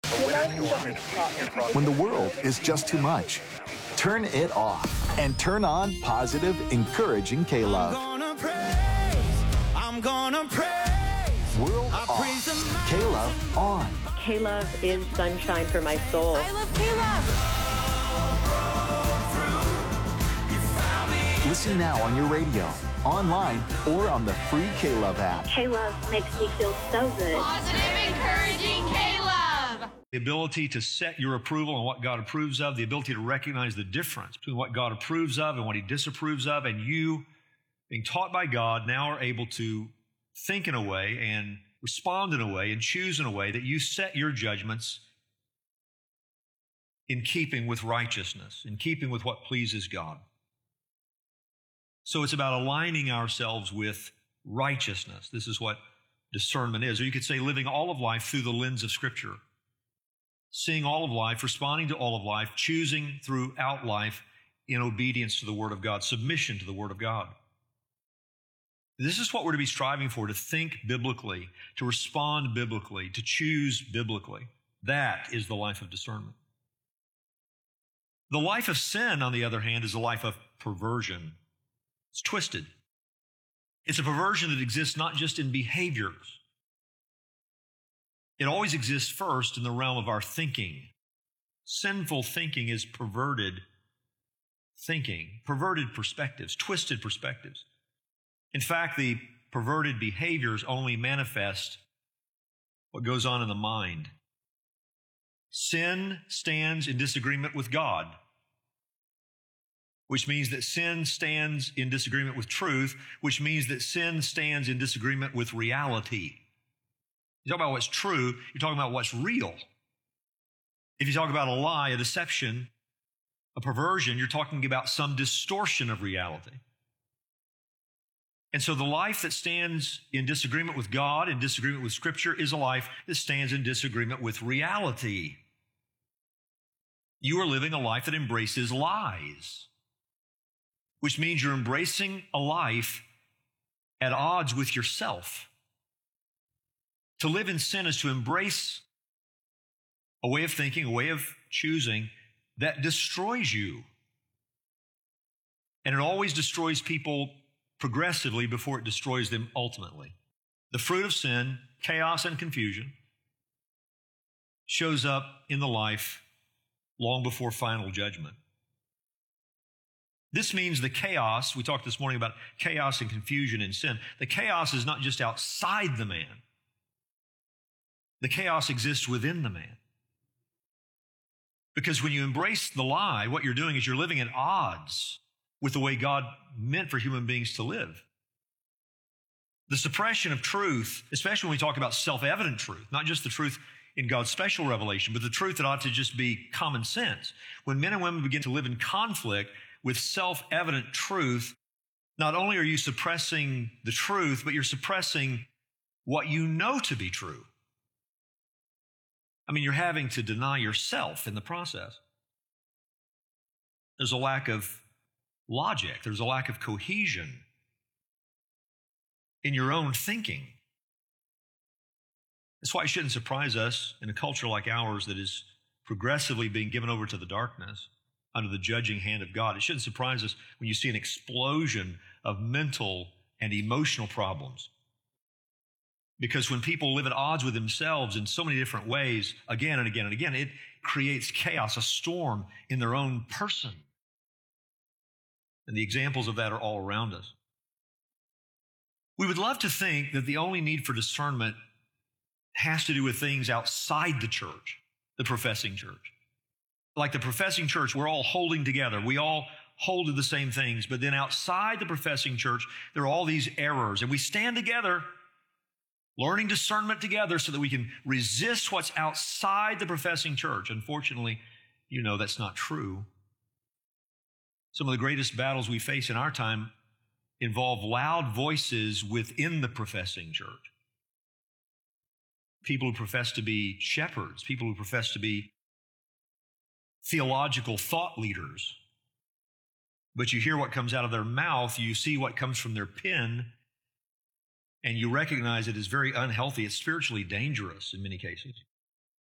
When the world is just too much, turn it off and turn on positive, encouraging K-Love. I'm gonna praise. World off, K-Love on. K-Love is sunshine for my soul. I love K-Love. Listen now on your radio, online, or on the free K-Love app. K-Love makes me feel so good. Positive, encouraging K-Love. The ability to set your approval on what God approves of, the ability to recognize the difference between what God approves of and what He disapproves of, and you, being taught by God, now are able to think in a way and respond in a way and choose in a way that you set your judgments in keeping with righteousness, in keeping with what pleases God. So it's about aligning ourselves with righteousness. This is what discernment is. Or you could say living all of life through the lens of Scripture. Seeing all of life, responding to all of life, choosing throughout life in obedience to the Word of God, submission to the Word of God. This is what we're to be striving for, to think biblically, to respond biblically, to choose biblically. That is the life of discernment. The life of sin, on the other hand, is a life of perversion. It's twisted. It's a perversion that exists not just in behaviors. It always exists first in the realm of our thinking. Sinful thinking is perverted thinking, perverted perspectives, twisted perspectives. In fact, the perverted behaviors only manifest what goes on in the mind. Sin stands in disagreement with God, which means that sin stands in disagreement with truth, which means that sin stands in disagreement with reality. You talk about what's true, you're talking about what's real. If you talk about a lie, a deception, a perversion, you're talking about some distortion of reality. And so the life that stands in disagreement with God, in disagreement with Scripture, is a life that stands in disagreement with reality. You are living a life that embraces lies, which means you're embracing a life at odds with yourself. To live in sin is to embrace a way of thinking, a way of choosing that destroys you. And it always destroys people progressively before it destroys them ultimately. The fruit of sin, chaos and confusion, shows up in the life long before final judgment. This means the chaos, we talked this morning about chaos and confusion in sin. The chaos is not just outside the man. The chaos exists within the man. Because when you embrace the lie, what you're doing is you're living at odds with the way God meant for human beings to live. The suppression of truth, especially when we talk about self-evident truth, not just the truth in God's special revelation, but the truth that ought to just be common sense. When men and women begin to live in conflict with self-evident truth, not only are you suppressing the truth, but you're suppressing what you know to be true. I mean, you're having to deny yourself in the process. There's a lack of logic. There's a lack of cohesion in your own thinking. That's why it shouldn't surprise us in a culture like ours that is progressively being given over to the darkness under the judging hand of God. It shouldn't surprise us when you see an explosion of mental and emotional problems. Because when people live at odds with themselves in so many different ways, again and again and again, it creates chaos, a storm in their own person. And the examples of that are all around us. We would love to think that the only need for discernment has to do with things outside the church, the professing church. Like the professing church, we're all holding together. We all hold to the same things. But then outside the professing church, there are all these errors. And we stand together, learning discernment together so that we can resist what's outside the professing church. Unfortunately, you know that's not true. Some of the greatest battles we face in our time involve loud voices within the professing church. People who profess to be shepherds, people who profess to be theological thought leaders. But you hear what comes out of their mouth, you see what comes from their pen, and you recognize it is very unhealthy. It's spiritually dangerous in many cases.